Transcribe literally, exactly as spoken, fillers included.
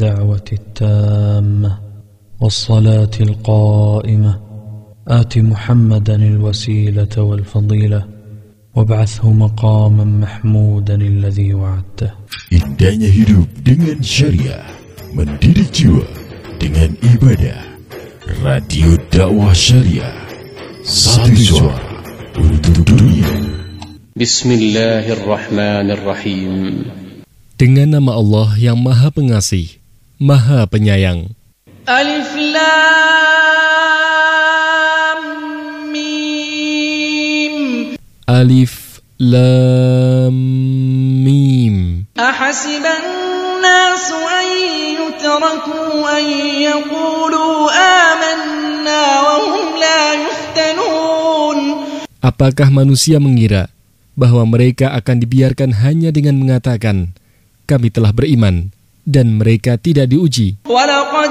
الدعوة التامة والصلاة القائمة آت محمدا الوسيلة والفضيلة وابعثه مقاما محمودا الذي وعدته. Indahnya hidup dengan syariah, mendidik jiwa dengan ibadah. Radio Dakwah Syariah, satu suara untuk dunia. Bismillahirrahmanirrahim. Dengan nama Allah yang Maha Pengasih, Maha Penyayang. Alif Lam Mim. Alif Lam Mim. Ahasiban nasu an yutraku an yaqulu amanna wa hum la yuftanun. Apakah manusia mengira bahwa mereka akan dibiarkan hanya dengan mengatakan, kami telah beriman, dan mereka tidak diuji? Walaqad